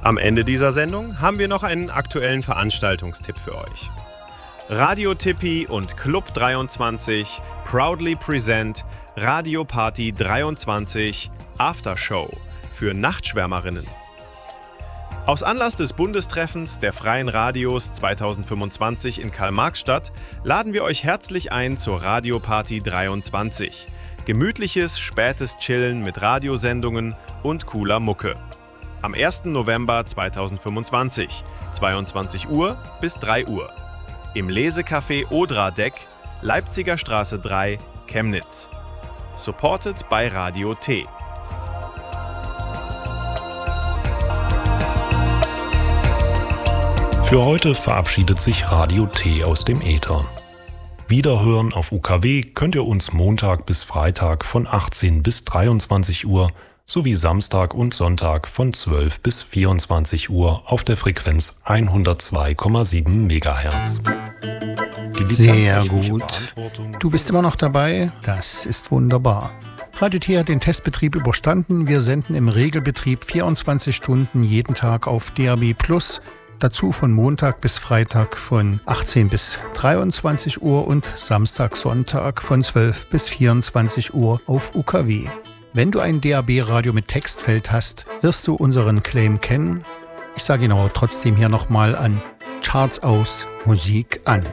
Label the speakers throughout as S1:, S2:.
S1: Am Ende dieser Sendung haben wir noch einen aktuellen Veranstaltungstipp für euch. Radio Tippi und Club 23 proudly present Radio Party 23 Aftershow für Nachtschwärmerinnen. Aus Anlass des Bundestreffens der Freien Radios 2025 in Karl-Marx-Stadt laden wir euch herzlich ein zur Radio Party 23. Gemütliches, spätes Chillen mit Radiosendungen und cooler Mucke. Am 1. November 2025, 22 Uhr bis 3 Uhr. Im Lesecafé Odra Deck, Leipziger Straße 3, Chemnitz. Supported by Radio T.
S2: Für heute verabschiedet sich Radio T aus dem Äther. Wiederhören auf UKW könnt ihr uns Montag bis Freitag von 18 bis 23 Uhr sowie Samstag und Sonntag von 12 bis 24 Uhr auf der Frequenz 102,7 MHz.
S3: Sehr gut. Du bist immer noch dabei? Das ist wunderbar. Radio T hat den Testbetrieb überstanden. Wir senden im Regelbetrieb 24 Stunden jeden Tag auf DAB+. Dazu von Montag bis Freitag von 18 bis 23 Uhr und Samstag, Sonntag von 12 bis 24 Uhr auf UKW. Wenn du ein DAB-Radio mit Textfeld hast, wirst du unseren Claim kennen. Ich sage ihn aber trotzdem hier nochmal an. Charts aus, Musik an.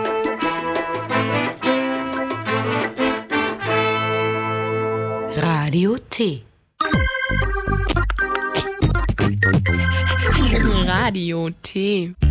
S4: Radio T. Radio T.